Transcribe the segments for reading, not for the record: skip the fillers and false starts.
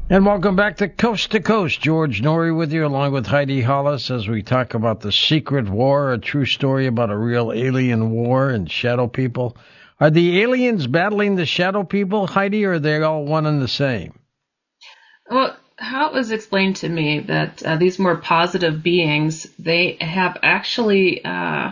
And welcome back to Coast. George Norrie with you, along with Heidi Hollis, as we talk about the Secret War, a true story about a real alien war and shadow people. Are the aliens battling the shadow people, Heidi, or are they all one and the same? Well, how it was explained to me that these more positive beings, they have actually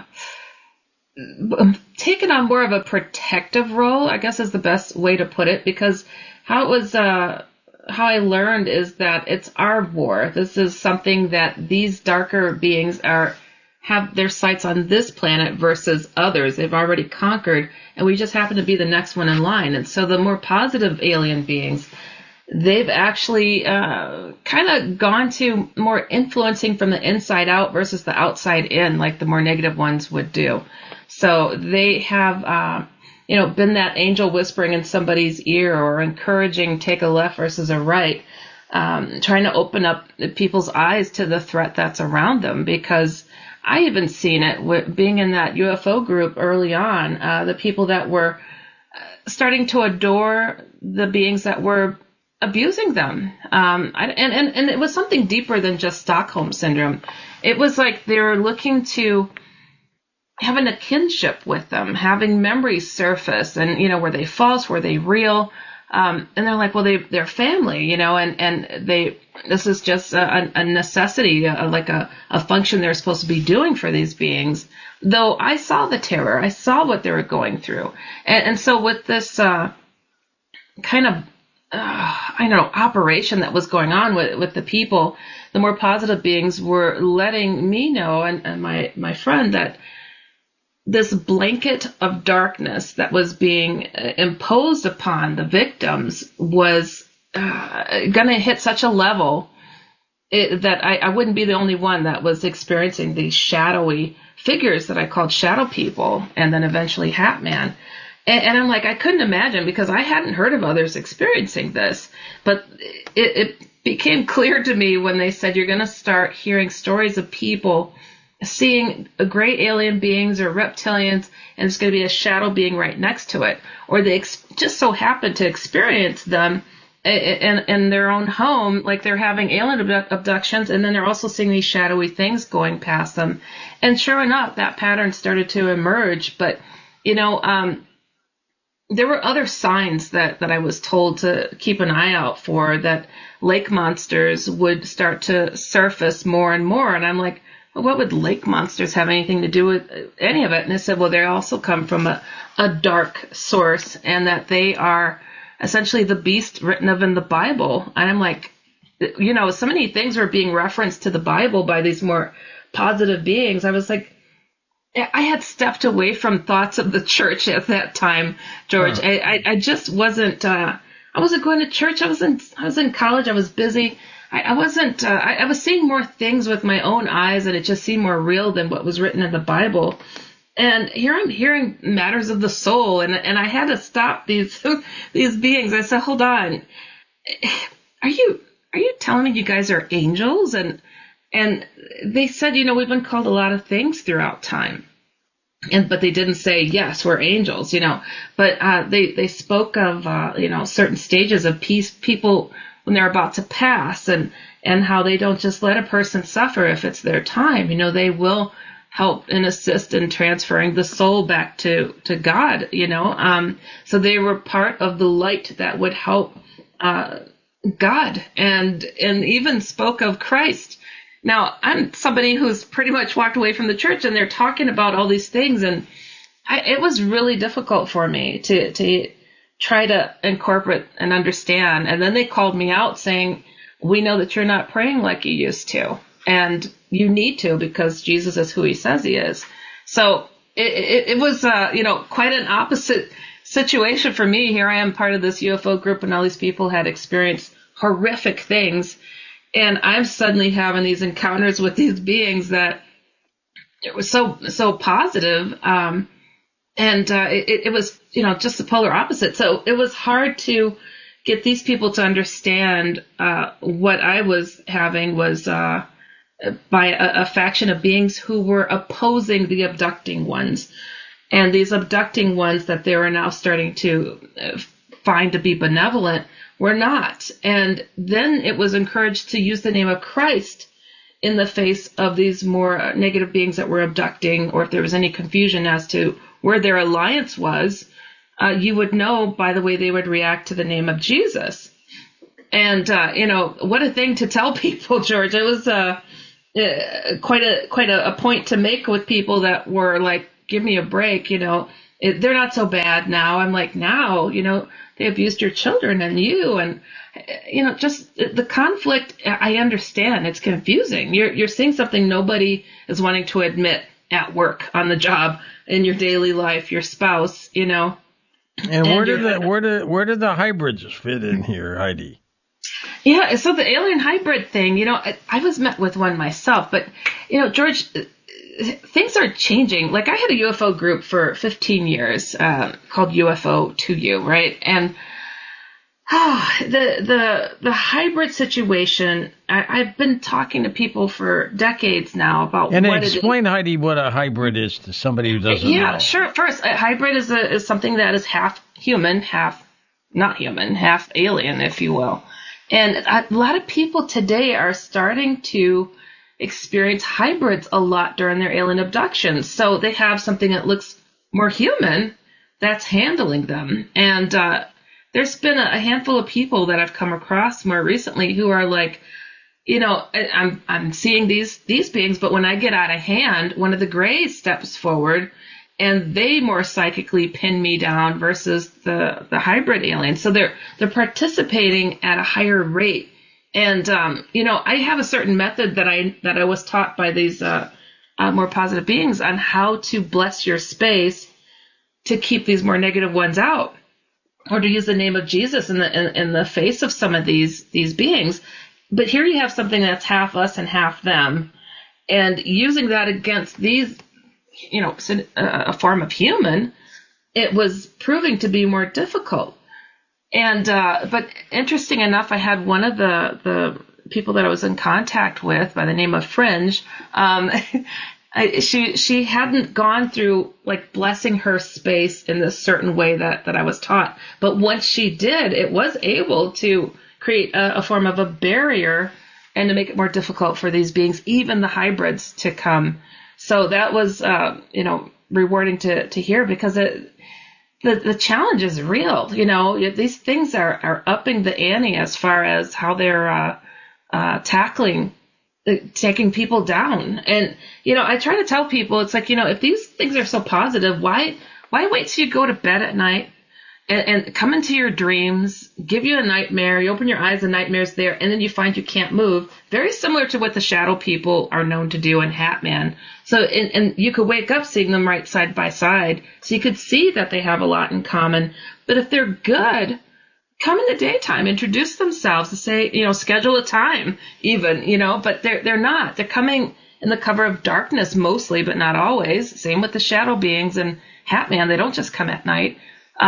taken on more of a protective role, I guess is the best way to put it, because how it was... how I learned is that it's our war. This is something that these darker beings have their sights on this planet versus others. They've already conquered, and we just happen to be the next one in line. And so the more positive alien beings, they've actually kind of gone to more influencing from the inside out versus the outside in, like the more negative ones would do. So they have been that angel whispering in somebody's ear or encouraging take a left versus a right, trying to open up people's eyes to the threat that's around them. Because I even seen it with being in that UFO group early on, the people that were starting to adore the beings that were abusing them. And it was something deeper than just Stockholm Syndrome. It was like they were looking to having a kinship with them, having memories surface, and, were they false? Were they real? And they're like, well, they're family, and this is just a necessity, like a function they're supposed to be doing for these beings. Though I saw the terror, I saw what they were going through. And so with this, kind of, operation that was going on with the people, the more positive beings were letting me know and my friend that this blanket of darkness that was being imposed upon the victims was going to hit such a level that I wouldn't be the only one that was experiencing these shadowy figures that I called shadow people, and then eventually Hat Man. And I'm like, I couldn't imagine, because I hadn't heard of others experiencing this. But it became clear to me when they said you're going to start hearing stories of people seeing great alien beings or reptilians, and it's going to be a shadow being right next to it, or they just so happen to experience them in their own home, like they're having alien abductions, and then they're also seeing these shadowy things going past them. And sure enough, that pattern started to emerge. But there were other signs that I was told to keep an eye out for, that lake monsters would start to surface more and more. And I'm like, what would lake monsters have anything to do with any of it? And they said, well, they also come from a dark source, and that they are essentially the beast written of in the Bible. And I'm like, so many things were being referenced to the Bible by these more positive beings. I was like, I had stepped away from thoughts of the church at that time, George. I just wasn't, I wasn't going to church. I was in college. I was busy. I wasn't, I was seeing more things with my own eyes, and it just seemed more real than what was written in the Bible. And here I'm hearing matters of the soul, and I had to stop these beings. I said, hold on. Are you telling me you guys are angels? And they said, we've been called a lot of things throughout time. But they didn't say, yes, we're angels, but, they spoke of, certain stages of peace, people when they're about to pass, and how they don't just let a person suffer if it's their time. They will help and assist in transferring the soul back to God, so they were part of the light that would help, God, and even spoke of Christ. Now, I'm somebody who's pretty much walked away from the church, and they're talking about all these things, and it was really difficult for me to try to incorporate and understand. And then they called me out saying, we know that you're not praying like you used to, and you need to, because Jesus is who he says he is. So it was, quite an opposite situation for me. Here I am, part of this UFO group, and all these people had experienced horrific things. And I'm suddenly having these encounters with these beings that it was so positive. It was, just the polar opposite. So it was hard to get these people to understand what I was having was by a faction of beings who were opposing the abducting ones. And these abducting ones that they were now starting to find to be benevolent were not. And then it was encouraged to use the name of Christ in the face of these more negative beings that were abducting, or if there was any confusion as to where their alliance was, you would know by the way they would react to the name of Jesus. And, what a thing to tell people, George. It was quite a point to make with people that were like, give me a break, they're not so bad now. I'm like, now, they abused your children and you, and, just the conflict. I understand it's confusing. You're seeing something nobody is wanting to admit at work, on the job, in your daily life, your spouse, And where did the hybrids fit in here, Heidi? Yeah, so the alien hybrid thing, I was met with one myself, but, George, things are changing. Like, I had a UFO group for 15 years called UFO to You, right? And the hybrid situation, I've been talking to people for decades now about and what explain, Heidi, what a hybrid is to somebody who doesn't know. Yeah, sure. First, a hybrid is something that is half human, half not human, half alien, if you will. And a lot of people today are starting to experience hybrids a lot during their alien abductions. So they have something that looks more human that's handling them. And there's been a handful of people that I've come across more recently who are like, I'm seeing these beings, but when I get out of hand, one of the Greys steps forward and they more psychically pin me down versus the hybrid aliens. So they're participating at a higher rate. And, I have a certain method that I was taught by these more positive beings on how to bless your space to keep these more negative ones out, or to use the name of Jesus in the face of some of these beings. But here you have something that's half us and half them, and using that against these, a form of human, it was proving to be more difficult. And but interesting enough, I had one of the people that I was in contact with by the name of Fringe. She hadn't gone through like blessing her space in this certain way that I was taught. But once she did, it was able to create a form of a barrier and to make it more difficult for these beings, even the hybrids, to come. So that was, rewarding to hear, because the challenge is real. These things are upping the ante as far as how they're taking people down. And, I try to tell people, it's like, if these things are so positive, why wait till you go to bed at night and come into your dreams, give you a nightmare, you open your eyes, the nightmare's there, and then you find you can't move. Very similar to what the shadow people are known to do in Hat Man. So, and you could wake up seeing them right side by side, so you could see that they have a lot in common. But if they're good, come in the daytime, introduce themselves, and say, schedule a time even, but they're not. They're coming in the cover of darkness mostly, but not always. Same with the shadow beings and Hat Man. They don't just come at night.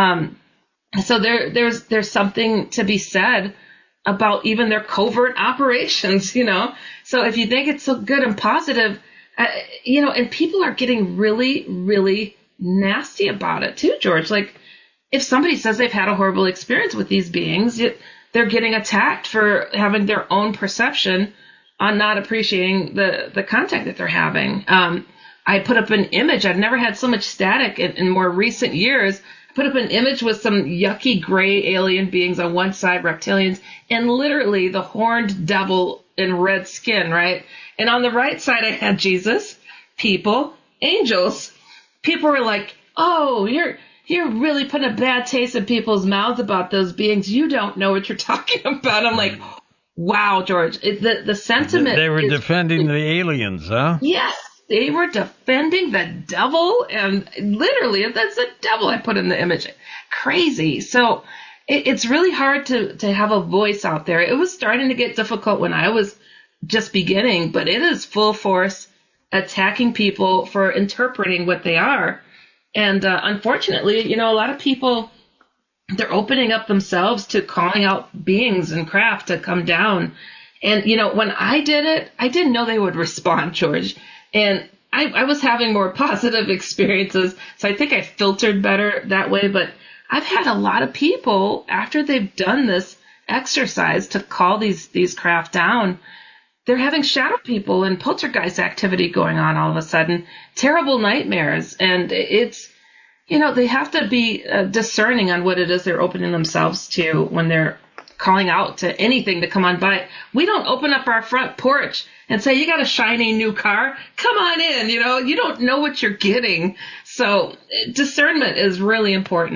So there's something to be said about even their covert operations, So if you think it's so good and positive, and people are getting really, really nasty about it too, George. Like, if somebody says they've had a horrible experience with these beings, they're getting attacked for having their own perception on not appreciating the contact that they're having. I put up an image. I've never had so much static in more recent years. I put up an image with some yucky gray alien beings on one side, reptilians, and literally the horned devil in red skin, right? And on the right side, I had Jesus, people, angels. People were like, oh, you're really putting a bad taste in people's mouths about those beings. You don't know what you're talking about. I'm like, wow, George. The sentiment. They were defending the aliens, huh? Yes, they were defending the devil. And literally, if that's the devil I put in the image. Crazy. So it's really hard to have a voice out there. It was starting to get difficult when I was just beginning, but it is full force attacking people for interpreting what they are. And unfortunately, a lot of people, they're opening up themselves to calling out beings and craft to come down. And, when I did it, I didn't know they would respond, George. And I was having more positive experiences. So I think I filtered better that way. But I've had a lot of people, after they've done this exercise to call these craft down, they're having shadow people and poltergeist activity going on all of a sudden, terrible nightmares. And it's, they have to be discerning on what it is they're opening themselves to when they're calling out to anything to come on by. We don't open up our front porch and say, you got a shiny new car, come on in. You don't know what you're getting. So discernment is really important.